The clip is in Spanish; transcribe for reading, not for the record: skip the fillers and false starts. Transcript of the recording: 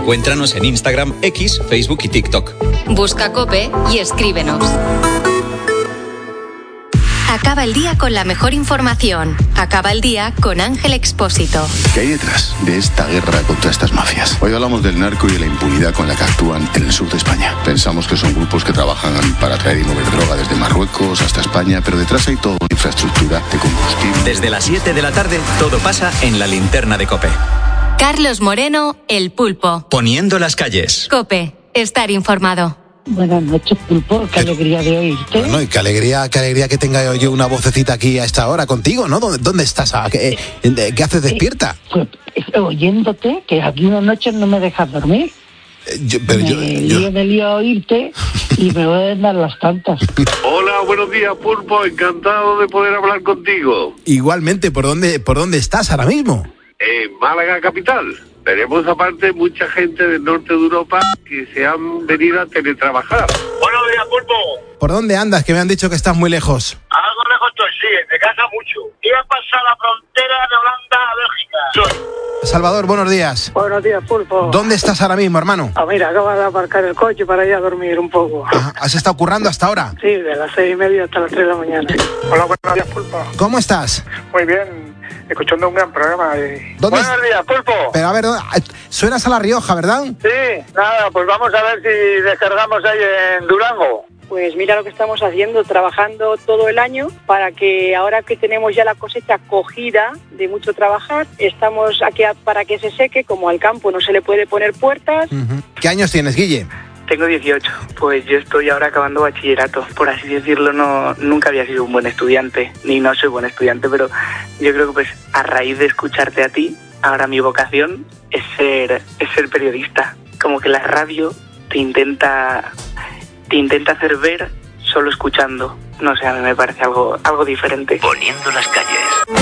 Encuéntranos en Instagram, X, Facebook y TikTok. Busca COPE y escríbenos. Acaba el día con la mejor información. Acaba el día con Ángel Expósito. ¿Qué hay detrás de esta guerra contra estas mafias? Hoy hablamos del narco y de la impunidad con la que actúan en el sur de España. Pensamos que son grupos que trabajan para traer y mover droga desde Marruecos hasta España, pero detrás hay toda una infraestructura de combustible. Desde las 7 de la tarde, todo pasa en la linterna de COPE. Carlos Moreno, El Pulpo. Poniendo las calles. COPE, estar informado. Buenas noches, Pulpo. Qué alegría de oírte. Bueno, y qué alegría que tenga yo una vocecita aquí a esta hora contigo, ¿no? ¿Dónde estás? ¿Qué haces despierta? Pues oyéndote, que aquí unas noches no me dejas dormir. Me lío a oírte y me voy a dar las tantas. Hola, buenos días, Pulpo. Encantado de poder hablar contigo. Igualmente, ¿por dónde estás ahora mismo? Málaga capital. Tenemos aparte mucha gente del norte de Europa que se han venido a teletrabajar. Buenos días, Pulpo. ¿Por dónde andas? Que me han dicho que estás muy lejos. Algo lejos estoy, sí, de casa mucho. Y he pasado la frontera de Holanda a Bélgica. Salvador, buenos días. Buenos días, Pulpo. ¿Dónde estás ahora mismo, hermano? Mira, acabo de aparcar el coche para ir a dormir un poco. Ajá. ¿Has estado currando hasta ahora? Sí, de las 6:30 hasta las 3 de la mañana. Hola, buenos días, Pulpo. ¿Cómo estás? Muy bien, escuchando un gran programa. ¿Dónde Buenos días, Pulpo. Pero a ver, suenas a La Rioja, ¿verdad? Sí, nada, pues vamos a ver si descargamos ahí en Durango. Pues mira lo que estamos haciendo, trabajando todo el año para que ahora que tenemos ya la cosecha cogida de mucho trabajar, estamos aquí para que se seque, como al campo no se le puede poner puertas. Uh-huh. ¿Qué años tienes, Guille? Tengo 18, pues yo estoy ahora acabando bachillerato. Por así decirlo, nunca había sido un buen estudiante, ni no soy buen estudiante, pero yo creo que pues a raíz de escucharte a ti, ahora mi vocación es ser periodista. Como que la radio te intenta hacer ver solo escuchando. No sé, a mí me parece algo diferente. Poniendo las calles.